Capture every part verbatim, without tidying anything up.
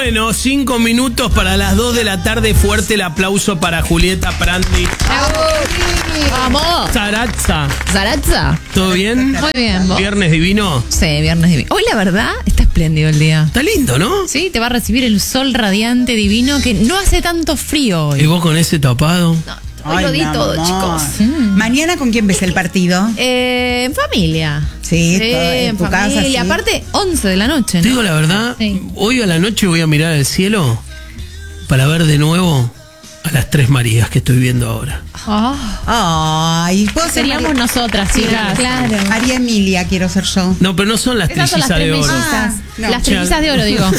Bueno, cinco minutos para las dos de la tarde. Fuerte el aplauso para Julieta Prandi. ¡Vamos! Zaratza. ¿Zaratza? ¿Todo bien? Muy bien, ¿vos? ¿Viernes divino? Sí, viernes divino. Hoy la verdad está espléndido el día. Está lindo, ¿no? Sí, te va a recibir el sol radiante divino que no hace tanto frío hoy. ¿Y vos con ese tapado? No, hoy Ay, lo di todo, amor. chicos. Mm. ¿Mañana con quién ves el partido? Eh, en familia. Sí, sí todo en tu familia. casa. Sí. Aparte, once de la noche, ¿no? Te digo la verdad, sí. Hoy a la noche voy a mirar al cielo para ver de nuevo a las tres Marías que estoy viendo ahora. Oh. Ay, ¿puedo ser Seríamos María? nosotras, chicas. Claro. María Emilia quiero ser yo. No, pero no son las Esas trillizas son las de tres oro. mellizas. Ah, no. Las trillizas de oro, digo.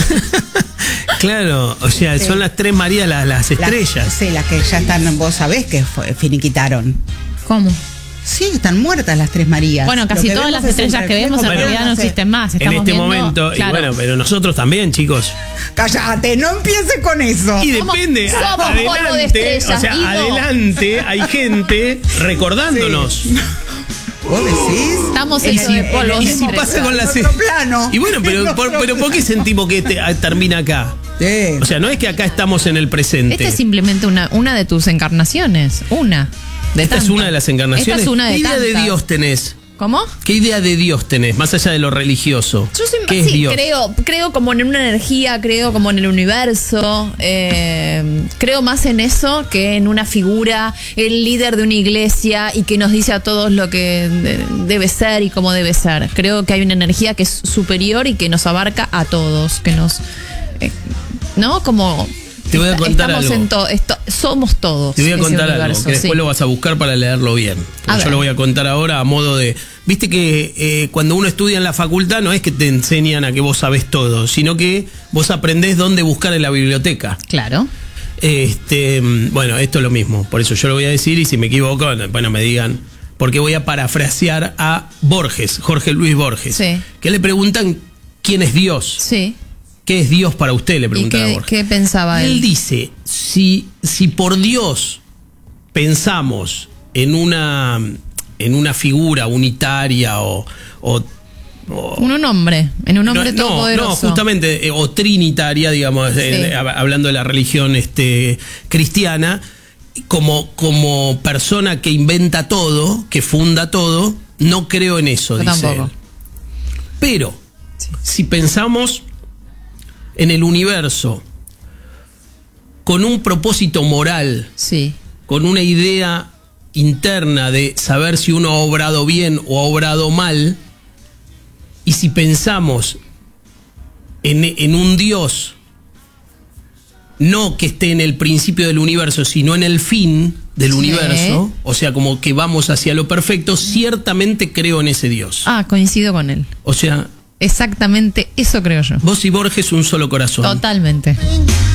Claro, o sea, sí. Son las tres Marías, las, las estrellas. Las, sí, las que ya están, vos sabés que fue, finiquitaron. ¿Cómo? Sí, están muertas las tres Marías. Bueno, casi todas las estrellas que vemos en bueno, realidad no existen más. Estamos en este viendo, momento, claro. Y bueno, pero nosotros también, chicos. Cállate, no empieces con eso. Y depende, somos adelante, polvo de estrellas, o sea, digo. adelante hay gente recordándonos. Sí. ¿Vos decís? Estamos en en polvo Y de si pasa con la otro plano. Y bueno, pero En por, otro pero ¿por qué sentimos que este, ah, termina acá? Sí. O sea, no es que acá estamos en el presente. Esta es simplemente una, una de tus encarnaciones. Una. De Esta tantas. es una de las encarnaciones. Esta es una de ¿Qué idea de tantas. Dios tenés? ¿Cómo? ¿Qué idea de Dios tenés, más allá de lo religioso? Yo soy, ¿Qué sí, es Dios? creo, creo como en una energía, creo como en el universo, eh, creo más en eso que en una figura, el líder de una iglesia y que nos dice a todos lo que de, debe ser y cómo debe ser. Creo que hay una energía que es superior y que nos abarca a todos, que nos, eh, ¿no? Como Te voy a contar estamos algo. en todo, esto, somos todos. Te voy a ese contar universo, algo, que después sí. lo vas a buscar para leerlo bien. A Yo ver. lo voy a contar ahora a modo de... Viste que eh, cuando uno estudia en la facultad no es que te enseñan a que vos sabés todo, sino que vos aprendés dónde buscar en la biblioteca. Claro. Este, bueno, esto es lo mismo. Por eso yo lo voy a decir y si me equivoco, bueno, me digan. Porque voy a parafrasear a Borges, Jorge Luis Borges. Sí. Que le preguntan quién es Dios. Sí. ¿Qué es Dios para usted? Le ¿Y preguntan a qué, Borges. qué pensaba Él él? dice, si, si por Dios pensamos en una, en una figura unitaria o... o, o En un hombre, en un hombre no, todopoderoso. no, justamente, eh, o trinitaria, digamos, Sí. eh, hablando de la religión este, cristiana, como, como persona que inventa todo, que funda todo, no creo en eso, Yo dice tampoco. él. Pero, Sí. si pensamos en el universo con un propósito moral, Sí. con una idea interna de saber si uno ha obrado bien o ha obrado mal, y si pensamos en, en un Dios, no que esté en el principio del universo, sino en el fin del Sí. universo, o sea, como que vamos hacia lo perfecto, ciertamente creo en ese Dios. Ah, coincido con él. O sea, Exactamente eso creo yo. vos y Borges un solo corazón. Totalmente.